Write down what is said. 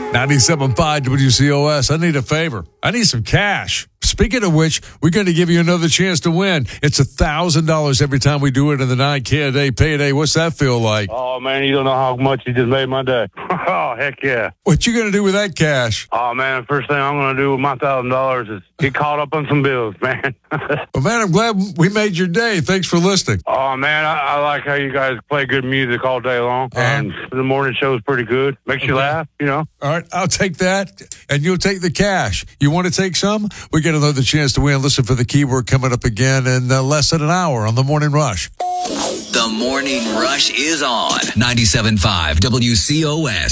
97.5 WCOS. I need a favor. I need some cash. Speaking of which, we're going to give you another chance to win. It's $1,000 every time we do it in the 9K a day payday. What's that feel like? Oh, man, you don't know how much you just made my day. Oh, heck yeah. What you going to do with that cash? Oh, man, the first thing I'm going to do with my $1,000 is get caught up on some bills, man. Well, man, I'm glad we made your day. Thanks for listening. Oh, man, I like how you guys play good music all day long. And the morning show is pretty good. Makes you laugh, you know. All right, I'll take that, and you'll take the cash. You want to take some? We get another chance to win. Listen for the keyword coming up again in less than an hour on The Morning Rush. The Morning Rush is on 97.5 WCOS.